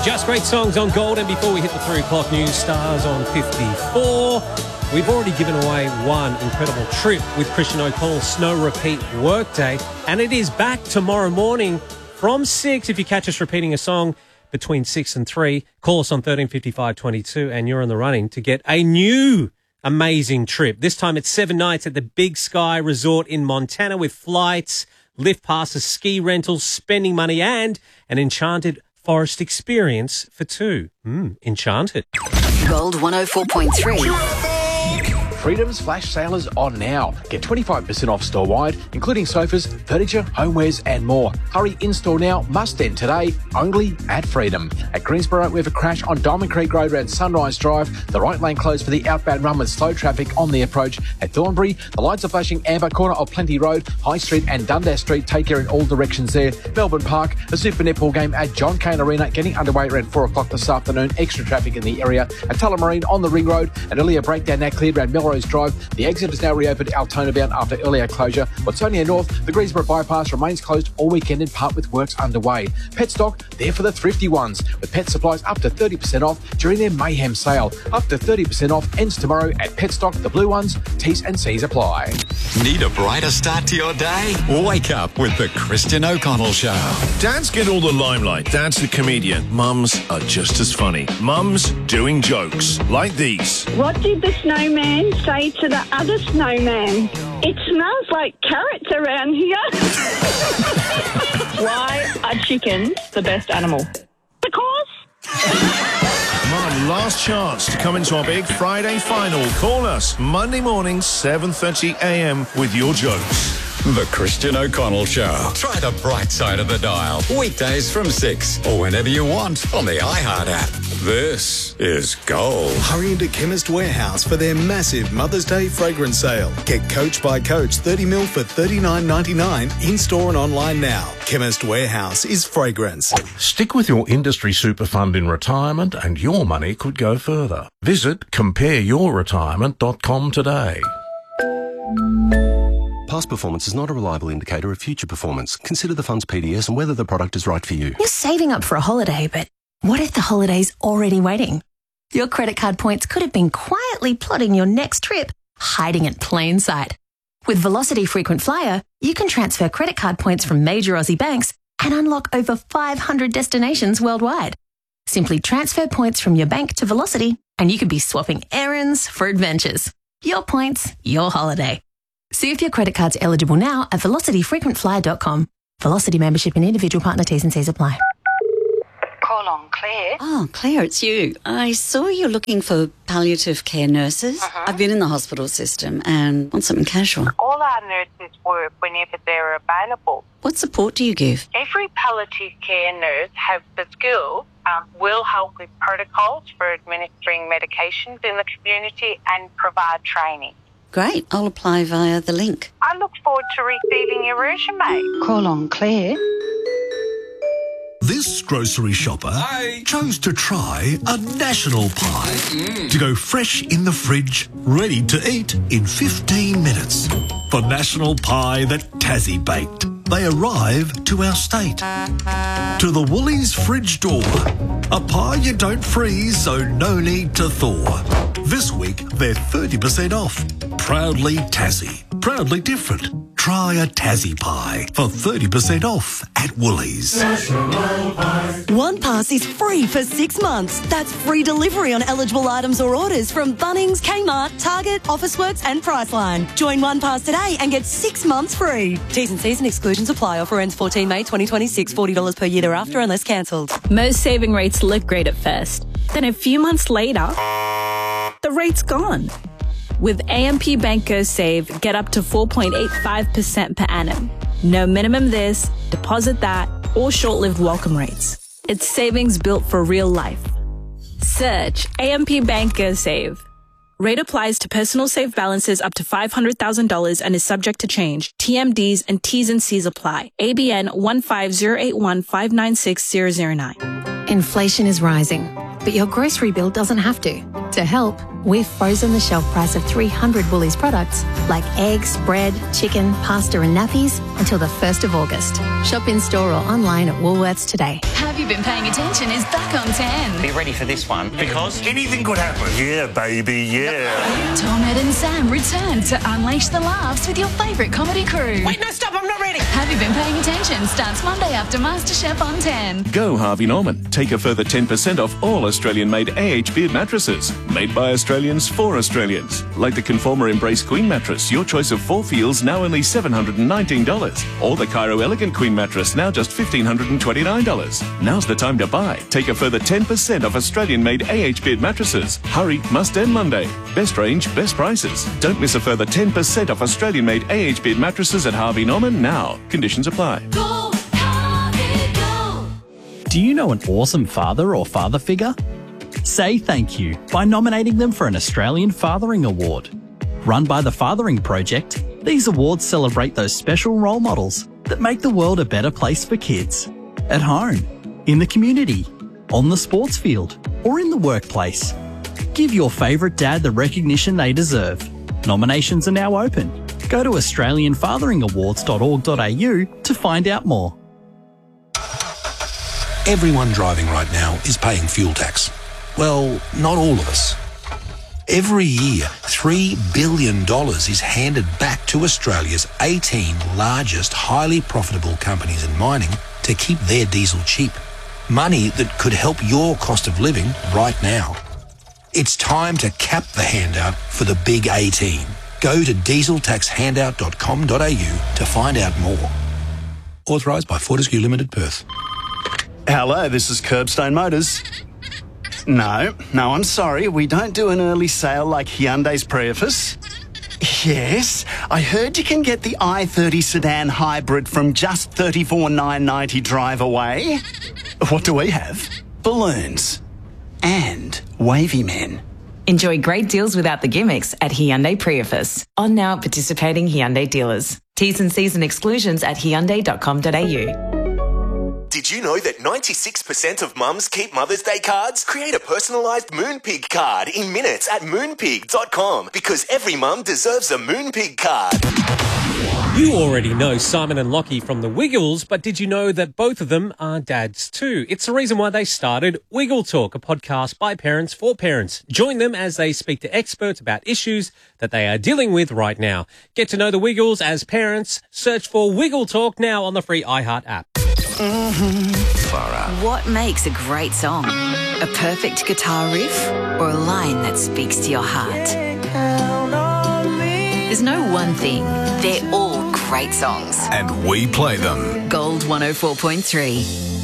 Just Great Songs on Gold. And before we hit the 3 o'clock news, Stars on 54. We've already given away one incredible trip with Christian O'Connell's Snow Repeat Workday. And it is back tomorrow morning from 6. If you catch us repeating a song between 6 and 3, call us on 1355 22 and you're in the running to get a new amazing trip. This time it's 7 nights at the Big Sky Resort in Montana with flights, lift passes, ski rentals, spending money and an enchanted forest experience for 2. Enchanted. Gold 104.3. Freedom's flash sale is on now. Get 25% off store-wide, including sofas, furniture, homewares and more. Hurry in-store now, must end today, only at Freedom. At Greensboro, we have a crash on Diamond Creek Road around Sunrise Drive. The right lane closed for the outbound run with slow traffic on the approach. At Thornbury, the lights are flashing amber, corner of Plenty Road, High Street and Dundas Street. Take care in all directions there. Melbourne Park, a Super Netball game at John Cain Arena getting underway around 4 o'clock this afternoon. Extra traffic in the area. At Tullamarine on the Ring Road, an earlier breakdown now cleared around Melrose Drive. The exit is now reopened Altona bound after earlier closure. Watsonia North, the Greensboro bypass remains closed all weekend in part with works underway. Petstock, there for the thrifty ones, with pet supplies up to 30% off during their Mayhem sale. Up to 30% off ends tomorrow at Petstock. The blue ones, T's and C's apply. Need a brighter start to your day? Wake up with the Christian O'Connell Show. Dads get all the limelight. Dad's the comedian. Mums are just as funny. Mums doing jokes like these. What did the snowman say to the other snowman? It smells like carrots around here. Why are chickens the best animal? Because. Mum, last chance to come into our big Friday final. Call us Monday morning, 7:30 a.m. with your jokes. The Christian O'Connell Show. Try the bright side of the dial. Weekdays from 6 or whenever you want on the iHeart app. This is Gold. Hurry into Chemist Warehouse for their massive Mother's Day fragrance sale. Get Coach by Coach 30ml for $39.99 in-store and online now. Chemist Warehouse is fragrance. Stick with your industry super fund in retirement and your money could go further. Visit compareyourretirement.com today. Past performance is not a reliable indicator of future performance. Consider the fund's PDS and whether the product is right for you. You're saving up for a holiday, but what if the holiday's already waiting? Your credit card points could have been quietly plotting your next trip, hiding in plain sight. With Velocity Frequent Flyer, you can transfer credit card points from major Aussie banks and unlock over 500 destinations worldwide. Simply transfer points from your bank to Velocity and you could be swapping errands for adventures. Your points, your holiday. See if your credit card's eligible now at velocityfrequentflyer.com. Velocity membership and individual partner T's and C's apply. Call on Claire. Oh, Claire, it's you. I saw you're looking for palliative care nurses. I've been in the hospital system and want something casual. All our nurses work whenever they're available. What support do you give? Every palliative care nurse has the skill, will help with protocols for administering medications in the community and provide training. Great. I'll apply via the link. I look forward to receiving your resume. Call on Claire. This grocery shopper chose to try a national pie to go fresh in the fridge, ready to eat in 15 minutes. For national pie that Tassie baked, they arrive to our state. To the Woolies fridge door. A pie you don't freeze, so no need to thaw. This week, they're 30% off. Proudly Tassie. Proudly different. Try a Tassie pie for 30% off at Woolies. One Pass is free for 6 months. That's free delivery on eligible items or orders from Bunnings, Kmart, Target, Officeworks and Priceline. Join One Pass today and get 6 months free. T's and C's and exclusions apply. Offer ends 14 May 2026. $40 per year thereafter unless cancelled. Most saving rates look great at first. Then a few months later, the rate's gone. With AMP Bank Go Save, get up to 4.85% per annum. No minimum this, deposit that, or short-lived welcome rates. It's savings built for real life. Search AMP Bank Go Save. Rate applies to personal save balances up to $500,000 and is subject to change. TMDs and T's and C's apply. ABN 15081596009. Inflation is rising, but your grocery bill doesn't have to. To help, We've frozen the shelf price of 300 Woolies products like eggs, bread, chicken, pasta and nappies until the 1st of August. Shop in store or online at Woolworths today. Have You Been Paying Attention is back on 10. Be ready for this one, because anything could happen. Yeah, baby, yeah. Tom, Ed and Sam return to unleash the laughs with your favourite comedy crew. Wait, no, stop, I'm not ready. Have You Been Paying Attention starts Monday after MasterChef on 10. Go Harvey Norman. Take a further 10% off all Australian-made AH Beard mattresses. Made by Australians for Australians. Like the Conformer Embrace Queen mattress, your choice of 4 feels now only $719. Or the Cairo Elegant Queen mattress, now just $1,529. Now's the time to buy. Take a further 10% off Australian-made AH Beard mattresses. Hurry, must end Monday. Best range, best prices. Don't miss a further 10% off Australian-made AH Beard mattresses at Harvey Norman now. Conditions apply. Go, Harvey, go. Do you know an awesome father or father figure? Say thank you by nominating them for an Australian Fathering Award. Run by the Fathering Project, these awards celebrate those special role models that make the world a better place for kids. At home, in the community, on the sports field, or in the workplace. Give your favourite dad the recognition they deserve. Nominations are now open. Go to australianfatheringawards.org.au to find out more. Everyone driving right now is paying fuel tax. Well, not all of us. Every year, $3 billion is handed back to Australia's 18 largest highly profitable companies in mining to keep their diesel cheap. Money that could help your cost of living right now. It's time to cap the handout for the big 18. Go to dieseltaxhandout.com.au to find out more. Authorised by Fortescue Limited, Perth. Hello, this is Curbstone Motors. No, I'm sorry. We don't do an early sale like Hyundai's Prius. Yes, I heard you can get the i30 sedan hybrid from just $34,990 drive away. What do we have? Balloons. And wavy men. Enjoy great deals without the gimmicks at Hyundai Prius. On now at participating Hyundai dealers. T's and C's and exclusions at hyundai.com.au. Did you know that 96% of mums keep Mother's Day cards? Create a personalised Moonpig card in minutes at moonpig.com because every mum deserves a Moonpig card. You already know Simon and Lockie from the Wiggles, but did you know that both of them are dads too? It's the reason why they started Wiggle Talk, a podcast by parents for parents. Join them as they speak to experts about issues that they are dealing with right now. Get to know the Wiggles as parents. Search for Wiggle Talk now on the free iHeart app. What makes a great song? A perfect guitar riff or a line that speaks to your heart? There's no one thing. They're all great songs. And we play them. Gold 104.3.